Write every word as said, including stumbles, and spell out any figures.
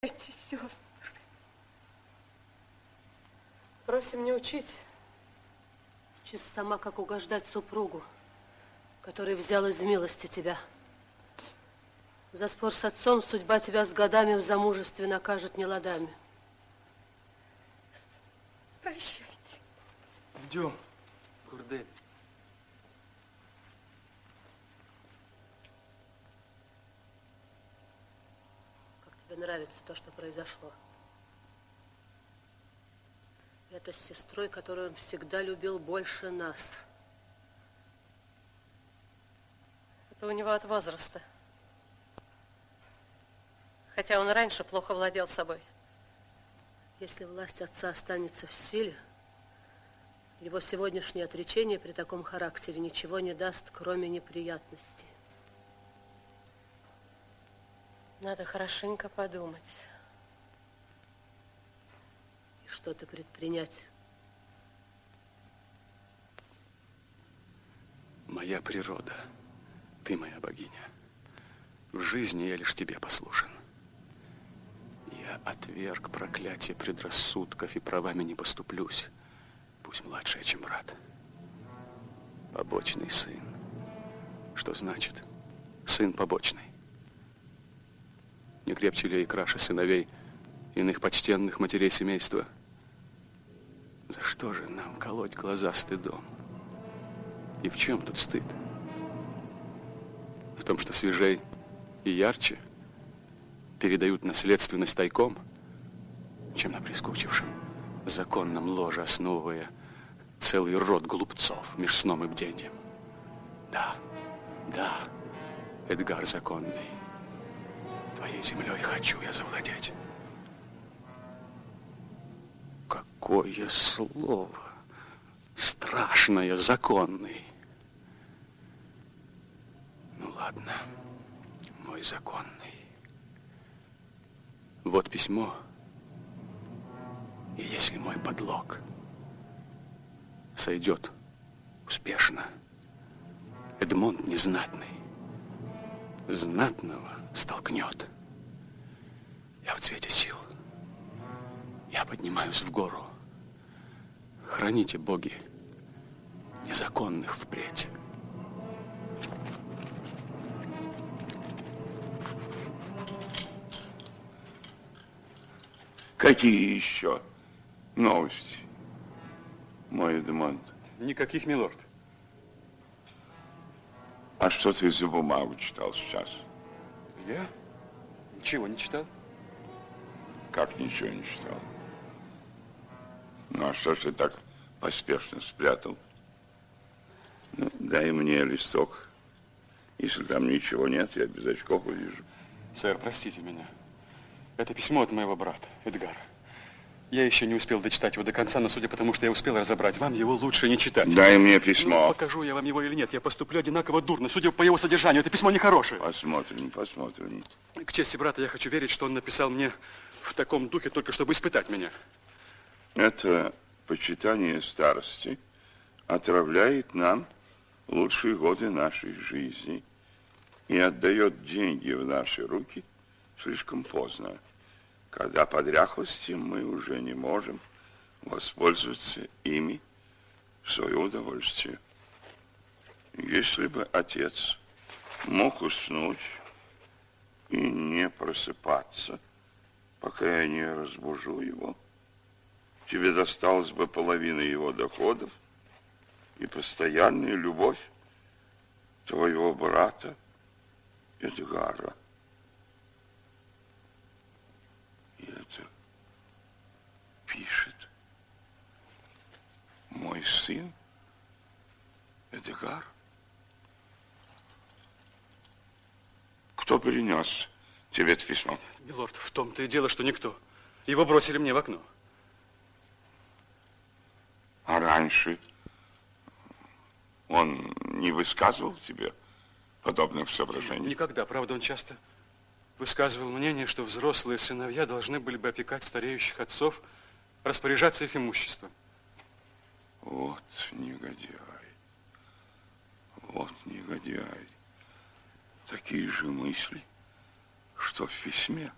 Прощайте, сестры. Просим не учить. Учись сама, как угождать супругу, который взял из милости тебя. За спор с отцом судьба тебя с годами в замужестве накажет неладами. Прощайте. Идем, Курдель. Как тебе нравится то, что произошло? Это с сестрой, которую он всегда любил больше нас. Это у него от возраста. Хотя он раньше плохо владел собой. Если власть отца останется в силе, его сегодняшнее отречение при таком характере ничего не даст, кроме неприятностей. Надо хорошенько подумать. И что-то предпринять. Моя природа, ты моя богиня. В жизни я лишь тебе послушен. Я отверг проклятие предрассудков и правами не поступлюсь. Пусть младшая, чем брат. Побочный сын. Что значит? Сын побочный. Не крепче ли и краше сыновей иных почтенных матерей семейства? За что же нам колоть глаза стыдом? И в чем тут стыд? В том, что свежей и ярче передают наследственность тайком, чем на прискучившем законном ложе, основывая целый род глупцов меж сном и бдением. Да, да, Эдгар законный, твоей землей хочу я завладеть. Какое слово! Страшное, законный. Ну ладно, мой законный. Вот письмо. И если мой подлог сойдет успешно, Эдмонд незнатный знатного столкнет. Я в цвете сил. Я поднимаюсь в гору. Храните, боги, незаконных впредь. Какие еще новости, мой Эдмонд? Никаких, милорд. А что ты за бумагу читал сейчас? Я? Ничего не читал. Как ничего не читал? Ну, а что ж ты так поспешно спрятал? Ну, дай мне листок. Если там ничего нет, я без очков увижу. Сэр, простите меня. Это письмо от моего брата, Эдгара. Я еще не успел дочитать его до конца, но судя по тому, что я успел разобрать, вам его лучше не читать. Дай мне письмо. Ну, покажу я вам его или нет, я поступлю одинаково дурно, судя по его содержанию. Это письмо нехорошее. Посмотрим, посмотрим. К чести брата, я хочу верить, что он написал мне в таком духе, только чтобы испытать меня. Это почитание старости отравляет нам лучшие годы нашей жизни и отдает деньги в наши руки слишком поздно, когда по дряхлости мы уже не можем воспользоваться ими в свое удовольствие. Если бы отец мог уснуть и не просыпаться, пока я не разбужу его, тебе досталась бы половина его доходов и постоянная любовь твоего брата Эдгара. И это пишет мой сын Эдгар. Кто принес тебе это письмо? Милорд, в том-то и дело, что никто. Его бросили мне в окно. А раньше он не высказывал тебе подобных соображений? Никогда. Правда, он часто высказывал мнение, что взрослые сыновья должны были бы опекать стареющих отцов, распоряжаться их имуществом. Вот негодяй. Вот негодяй. Такие же мысли, что в письме.